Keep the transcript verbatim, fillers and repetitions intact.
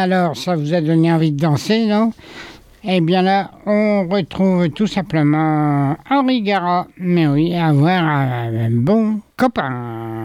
Alors, ça vous a donné envie de danser, non? Eh bien là, on retrouve tout simplement Henri Gara. Mais oui, avoir un bon copain.